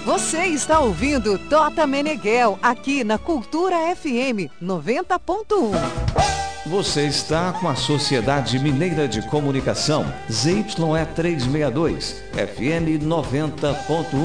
Você está ouvindo Tota Meneghel, aqui na Cultura FM 90.1. Você está com a Sociedade Mineira de Comunicação, ZYE 362, FM 90.1.